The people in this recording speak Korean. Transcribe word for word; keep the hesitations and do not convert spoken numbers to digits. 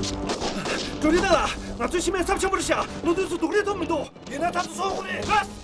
저리다가 나 조심해 삼천 버리샤. 너도 독리도 문도 얘나 다도 소고래. 가스.